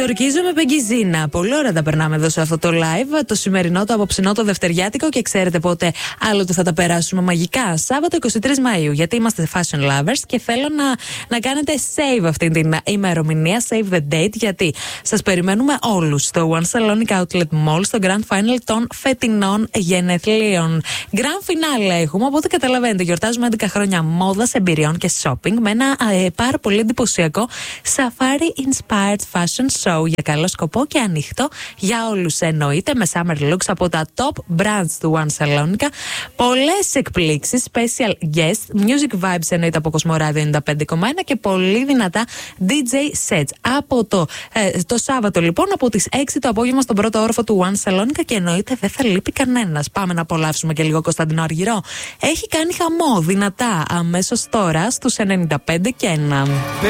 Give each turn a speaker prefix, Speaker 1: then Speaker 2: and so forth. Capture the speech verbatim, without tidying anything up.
Speaker 1: ορκίζομαι Πεγκιζίνα. Πολύ ωραία τα περνάμε εδώ σε αυτό το live. Το σημερινό, το απόψινό, το δευτεριάτικο. Και ξέρετε πότε άλλοτε θα τα περάσουμε μαγικά. Σάββατο είκοσι τρεις Μαΐου. Γιατί είμαστε fashion lovers και θέλω να, να κάνετε save αυτή την ημερομηνία. Save the date. Γιατί σας περιμένουμε όλους στο One Salonica Outlet Mall στο Grand Final των φετινών γενεθλίων. Grand Finale έχουμε. Οπότε καταλαβαίνετε, γιορτάζουμε έντεκα χρόνια μόδας, εμπειριών και shopping με ένα ε, πάρα πολύ εντυπωσιακό Safari Inspired Fashion Show για καλό σκοπό και ανοιχτό για όλους εννοείται, με summer looks από τα top brands του One Salonica. Πολλές εκπλήξεις, special guests, music vibes εννοείται από Κοσμοράδιο ενενήντα πέντε κόμμα ένα και πολύ δυνατά ντι τζέι sets. Από το, ε, το Σάββατο λοιπόν, από τις έξι το απόγευμα στον πρώτο όροφο του One Salonica και εννοείται δεν θα λείπει κανένας. Πάμε να απολαύσουμε και λίγο Κωνσταντινό Αργυρό. Έχει κάνει χαμό δυνατά αμέσως τώρα στους ενενήντα πέντε και ένα.